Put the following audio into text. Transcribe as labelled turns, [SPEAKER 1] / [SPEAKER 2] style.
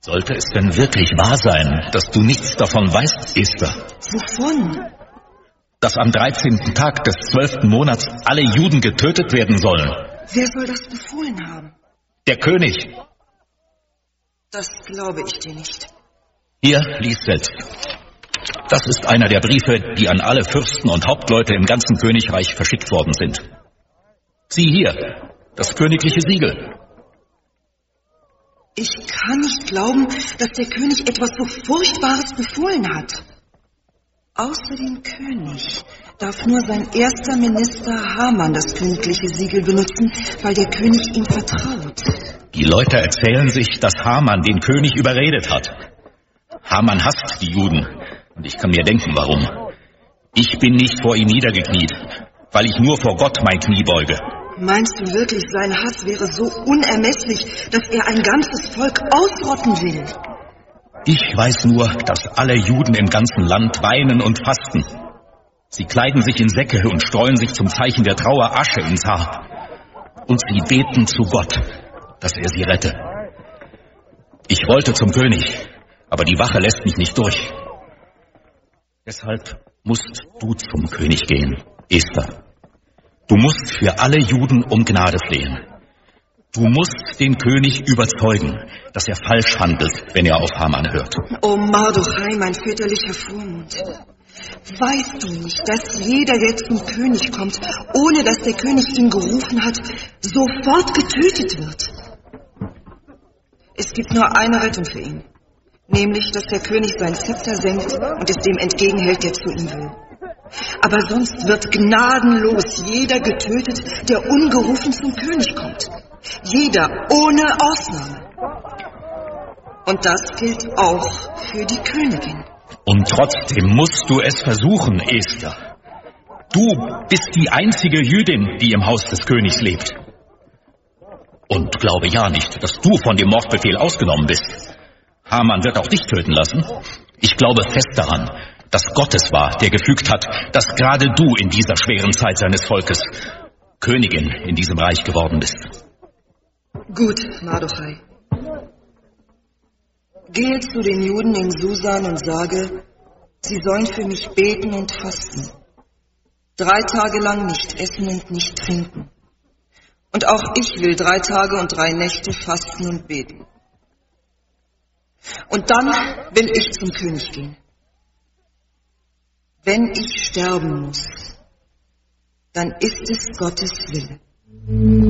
[SPEAKER 1] Sollte es denn wirklich wahr sein, dass du nichts davon weißt, Esther?
[SPEAKER 2] Wovon?
[SPEAKER 1] Dass am 13. Tag des 12. Monats alle Juden getötet werden sollen.
[SPEAKER 2] Wer soll das befohlen haben?
[SPEAKER 1] Der König.
[SPEAKER 2] Das glaube ich dir nicht.
[SPEAKER 1] Hier, lies selbst. Das ist einer der Briefe, die an alle Fürsten und Hauptleute im ganzen Königreich verschickt worden sind. Sieh hier, das königliche Siegel.
[SPEAKER 2] Ich kann nicht glauben, dass der König etwas so Furchtbares befohlen hat. Außer dem König darf nur sein erster Minister Haman das königliche Siegel benutzen, weil der König ihm vertraut.
[SPEAKER 1] Die Leute erzählen sich, dass Haman den König überredet hat. Haman hasst die Juden und ich kann mir denken, warum. Ich bin nicht vor ihm niedergekniet, weil ich nur vor Gott mein Knie beuge.
[SPEAKER 2] Meinst du wirklich, sein Hass wäre so unermesslich, dass er ein ganzes Volk ausrotten will?
[SPEAKER 1] Ich weiß nur, dass alle Juden im ganzen Land weinen und fasten. Sie kleiden sich in Säcke und streuen sich zum Zeichen der Trauer Asche ins Haar. Und sie beten zu Gott, dass er sie rette. Ich wollte zum König, aber die Wache lässt mich nicht durch. Deshalb musst du zum König gehen, Esther. Du musst für alle Juden um Gnade flehen. Du musst den König überzeugen, dass er falsch handelt, wenn er auf Haman hört.
[SPEAKER 2] O Mardochai, mein väterlicher Vormund, weißt du nicht, dass jeder, der zum König kommt, ohne dass der König ihn gerufen hat, sofort getötet wird? Es gibt nur eine Rettung für ihn, nämlich, dass der König sein Zepter senkt und es dem entgegenhält, der zu ihm will. Aber sonst wird gnadenlos jeder getötet, der ungerufen zum König kommt. Jeder, ohne Ausnahme. Und das gilt auch für die Königin.
[SPEAKER 1] Und trotzdem musst du es versuchen, Esther. Du bist die einzige Jüdin, die im Haus des Königs lebt. Und glaube ja nicht, dass du von dem Mordbefehl ausgenommen bist. Haman wird auch dich töten lassen. Ich glaube fest daran, dass Gott es war, der gefügt hat, dass gerade du in dieser schweren Zeit seines Volkes Königin in diesem Reich geworden bist.
[SPEAKER 2] Gut, Mardochai. Gehe zu den Juden in Susan und sage, sie sollen für mich beten und fasten. 3 Tage lang nicht essen und nicht trinken. Und auch ich will 3 Tage und 3 Nächte fasten und beten. Und dann will ich zum König gehen. Wenn ich sterben muss, dann ist es Gottes Wille.